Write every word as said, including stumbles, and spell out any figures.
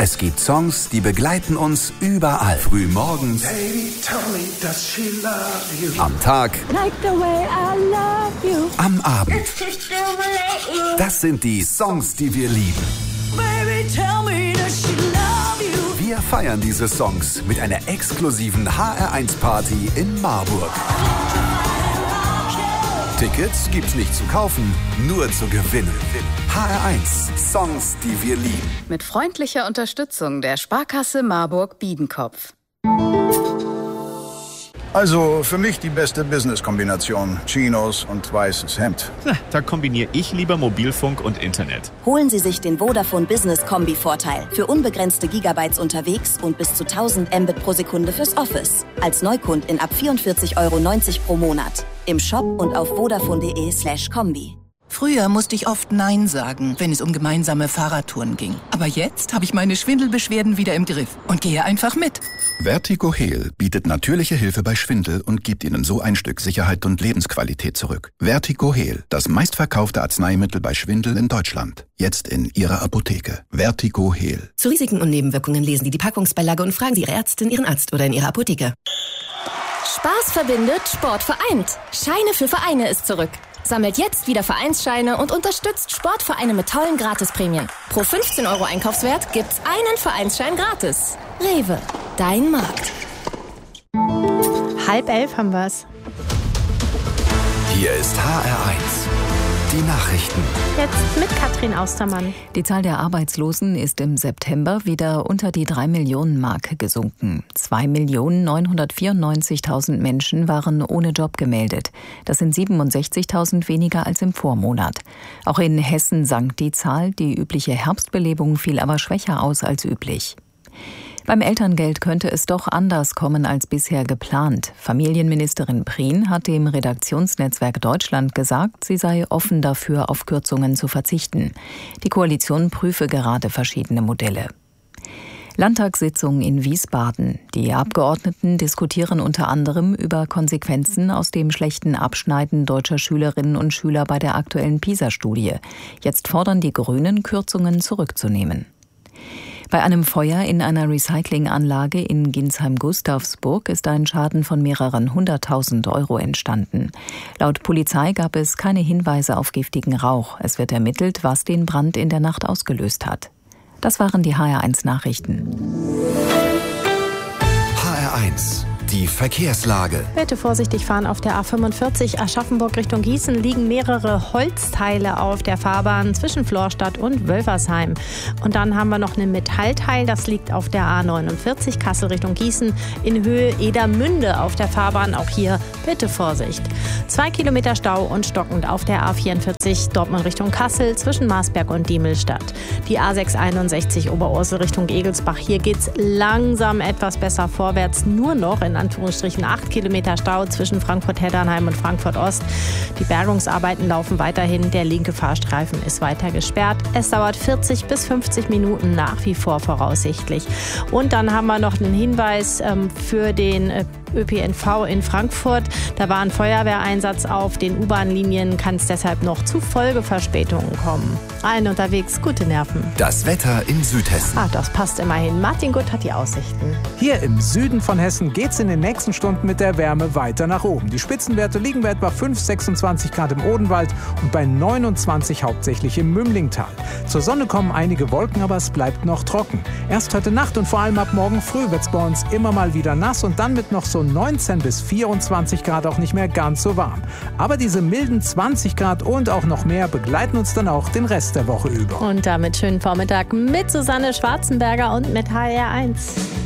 Es gibt Songs, die begleiten uns überall. Frühmorgens, Baby, tell me, does she love you? am Tag, Like the way I love you. am Abend. Das sind die Songs, die wir lieben. Baby, tell me, does she love you? Wir feiern diese Songs mit einer exklusiven H R eins Party in Marburg. Tickets gibt's nicht zu kaufen, nur zu gewinnen. H R eins, Songs, die wir lieben. Mit freundlicher Unterstützung der Sparkasse Marburg-Biedenkopf. Also für mich die beste Business-Kombination. Chinos und weißes Hemd. Na, da kombiniere ich lieber Mobilfunk und Internet. Holen Sie sich den Vodafone Business Kombi-Vorteil. Für unbegrenzte Gigabytes unterwegs und bis zu tausend Mbit pro Sekunde fürs Office. Als Neukundin ab vierundvierzig Euro neunzig pro Monat. Im Shop und auf vodafone.de slash Kombi. Früher musste ich oft Nein sagen, wenn es um gemeinsame Fahrradtouren ging. Aber jetzt habe ich meine Schwindelbeschwerden wieder im Griff und gehe einfach mit. Vertigo Heal bietet natürliche Hilfe bei Schwindel und gibt Ihnen so ein Stück Sicherheit und Lebensqualität zurück. Vertigo Heal, das meistverkaufte Arzneimittel bei Schwindel in Deutschland. Jetzt in Ihrer Apotheke. Vertigo Heal. Zu Risiken und Nebenwirkungen lesen Sie die Packungsbeilage und fragen Sie Ihre Ärztin, Ihren Arzt oder in Ihrer Apotheke. Spaß verbindet, Sport vereint. Scheine für Vereine ist zurück. Sammelt jetzt wieder Vereinsscheine und unterstützt Sportvereine mit tollen Gratisprämien. Pro fünfzehn Euro Einkaufswert gibt's einen Vereinsschein gratis. Rewe, dein Markt. Halb elf haben wir's. Hier ist H R eins, die Nachrichten. Jetzt mit Katrin Austermann. Die Zahl der Arbeitslosen ist im September wieder unter die drei Millionen Marke gesunken. zwei Millionen neunhundertvierundneunzigtausend Menschen waren ohne Job gemeldet. Das sind siebenundsechzigtausend weniger als im Vormonat. Auch in Hessen sank die Zahl. Die übliche Herbstbelebung fiel aber schwächer aus als üblich. Beim Elterngeld könnte es doch anders kommen als bisher geplant. Familienministerin Prien hat dem Redaktionsnetzwerk Deutschland gesagt, sie sei offen dafür, auf Kürzungen zu verzichten. Die Koalition prüfe gerade verschiedene Modelle. Landtagssitzung in Wiesbaden. Die Abgeordneten diskutieren unter anderem über Konsequenzen aus dem schlechten Abschneiden deutscher Schülerinnen und Schüler bei der aktuellen PISA-Studie. Jetzt fordern die Grünen, Kürzungen zurückzunehmen. Bei einem Feuer in einer Recyclinganlage in Ginsheim-Gustavsburg ist ein Schaden von mehreren hunderttausend Euro entstanden. Laut Polizei gab es keine Hinweise auf giftigen Rauch. Es wird ermittelt, was den Brand in der Nacht ausgelöst hat. Das waren die H R eins Nachrichten. H R eins, die Verkehrslage. Bitte vorsichtig fahren auf der A fünfundvierzig Aschaffenburg Richtung Gießen liegen mehrere Holzteile auf der Fahrbahn zwischen Florstadt und Wölfersheim. Und dann haben wir noch ein Metallteil, das liegt auf der A neunundvierzig Kassel Richtung Gießen in Höhe Edermünde auf der Fahrbahn. Auch hier bitte Vorsicht. Zwei Kilometer Stau und stockend auf der A vierundvierzig Dortmund Richtung Kassel zwischen Marsberg und Diemelstadt. Die A sechshunderteinundsechzig Oberursel Richtung Egelsbach. Hier geht's langsam etwas besser vorwärts, nur noch in Anführungsstrichen acht Kilometer Stau zwischen Frankfurt-Heddernheim und Frankfurt-Ost. Die Bergungsarbeiten laufen weiterhin. Der linke Fahrstreifen ist weiter gesperrt. Es dauert vierzig bis fünfzig Minuten nach wie vor voraussichtlich. Und dann haben wir noch einen Hinweis ähm, für den äh, Ö P N V in Frankfurt. Da war ein Feuerwehreinsatz auf den U-Bahn-Linien, kann es deshalb noch zu Folgeverspätungen kommen. Allen unterwegs gute Nerven. Das Wetter in Südhessen. Ah, das passt immerhin. Martin Gutt hat die Aussichten. Hier im Süden von Hessen geht's in den nächsten Stunden mit der Wärme weiter nach oben. Die Spitzenwerte liegen bei etwa fünf, sechsundzwanzig Grad im Odenwald und bei neunundzwanzig hauptsächlich im Mümlingtal. Zur Sonne kommen einige Wolken, aber es bleibt noch trocken. Erst heute Nacht und vor allem ab morgen früh wird's bei uns immer mal wieder nass und dann mit noch so neunzehn bis vierundzwanzig Grad auch nicht mehr ganz so warm. Aber diese milden zwanzig Grad und auch noch mehr begleiten uns dann auch den Rest der Woche über. Und damit schönen Vormittag mit Susanne Schwarzenberger und mit H R eins.